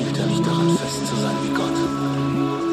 hielt er nicht daran fest zu sein wie Gott.